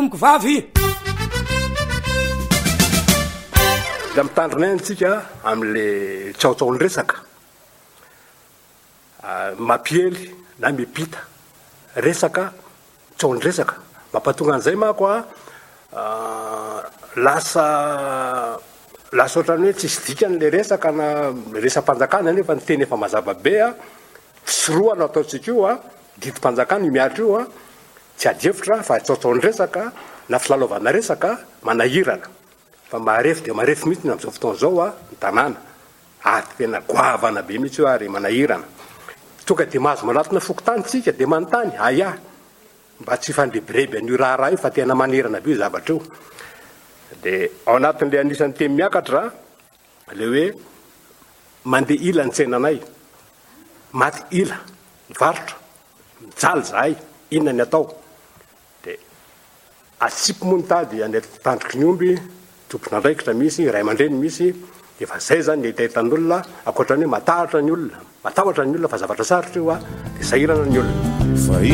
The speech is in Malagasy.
vavy da mitandrina antsika am'le tsaotsaony resaka mapiely na mipita resaka tsaony resaka mampatonga an'izay mako lasa ohatrany hoe tsisy dikan'le resaka na resam-panjakana nefa ny teny efa mazava be tsy roa no ataontsika io didi-panjakana miatra io tsy adefitra fa tsaotsaony resaka na filalaovana resaka manahirana fa marefy dia marefy mihitsy amin'izao fotoana zao ny tanàna tena goavana be mihitsy io ary manahirana tonga dia mahazo malatona fokotany tsika dia manontany mba tsy fandrebireby an'io raha io fa tena manirana be io zavatra io dia ao anatin'le anisan'ny teny miakatra le hoe mandeha ila ny tsenanay maty ila varotra mijaly zahay inona ny atao dia atsipy moa ny tady any tandroky ny omby tompona andraikitra misy ray aman-dreny misy efa zay zany ahitahitan'olona ankoatra ny hoe matahotra ny olona fa zavatra sarotra io dia sahirana ny olona